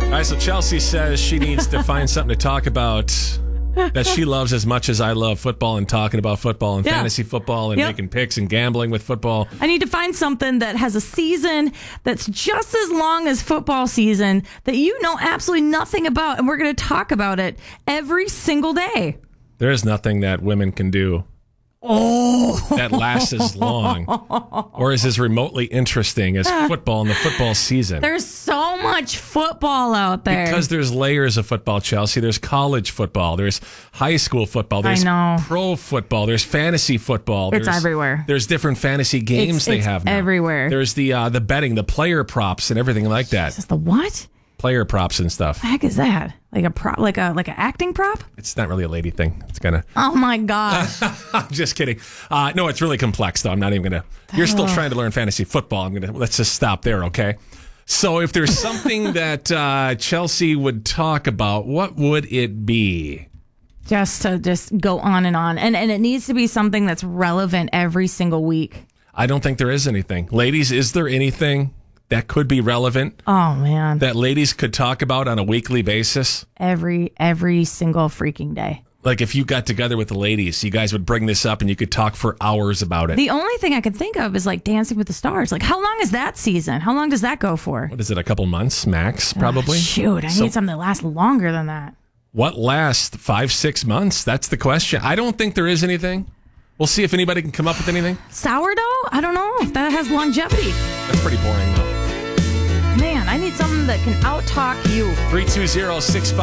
All right, so Chelsea says she needs to find something to talk about that she loves as much as I love football and talking about football and fantasy football and making picks and gambling with football. I need to find something that has a season that's just as long as football season that you know absolutely nothing about, and we're going to talk about it every single day. There is nothing that women can do that lasts as long or is as remotely interesting as football in the football season. There's so much football out there. Because there's layers of football, Chelsea. There's college football. There's high school football. There's pro football. There's fantasy football. It's everywhere. There's different fantasy games they have now. Everywhere. There's the betting, the player props and everything like that. Jesus, the what? Player props and stuff. What the heck is that? Like a prop, like an acting prop? It's not really a lady thing. It's kind of. Oh my gosh! I'm just kidding. No, it's really complex though. I'm not even gonna. You're still trying to learn fantasy football. Let's just stop there, okay? So if there's something that Chelsea would talk about, what would it be? Just go on, and it needs to be something that's relevant every single week. I don't think there is anything, ladies. Is there anything that could be relevant? Oh man, that ladies could talk about on a weekly basis? Every single freaking day. Like if you got together with the ladies, you guys would bring this up and you could talk for hours about it. The only thing I can think of is like Dancing with the Stars. Like how long is that season? How long does that go for? What is it? A couple months max, probably? Shoot, I need something that lasts longer than that. What lasts 5-6 months? That's the question. I don't think there is anything. We'll see if anybody can come up with anything. Sourdough? I don't know if that has longevity. That's pretty boring though. Man, I need something that can out-talk you. 320-65